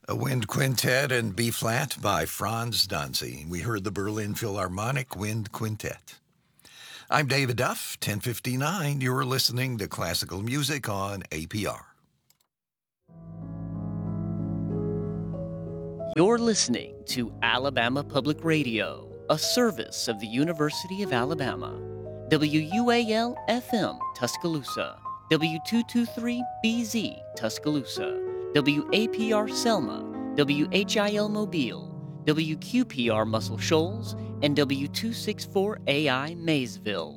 A Wind Quintet in B-flat by Franz Danzi. We heard the Berlin Philharmonic Wind Quintet. I'm David Duff, 1059. You're listening to classical music on APR. You're listening to Alabama Public Radio, a service of the University of Alabama. WUAL-FM Tuscaloosa, W223BZ Tuscaloosa, WAPR Selma, WHIL Mobile, WQPR Muscle Shoals, and W264AI Maysville.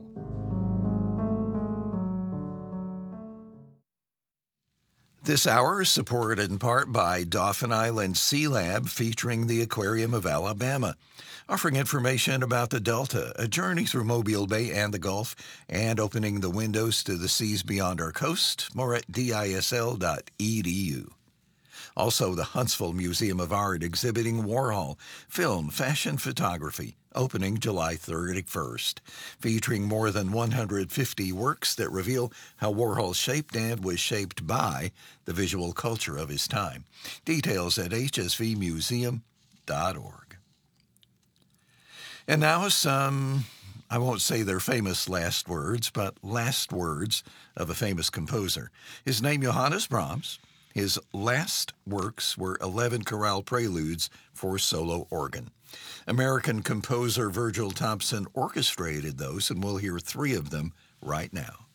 This hour is supported in part by Dauphin Island Sea Lab, featuring the Aquarium of Alabama, offering information about the Delta, a journey through Mobile Bay and the Gulf, and opening the windows to the seas beyond our coast. More at disl.edu. Also, the Huntsville Museum of Art exhibiting Warhol, film, fashion, photography, opening July 31st, featuring more than 150 works that reveal how Warhol shaped and was shaped by the visual culture of his time. Details at hsvmuseum.org. And now some, I won't say their famous last words, but last words of a famous composer. His name, Johannes Brahms. His last works were 11 chorale preludes for solo organ. American composer Virgil Thompson orchestrated those, and we'll hear 3 of them right now.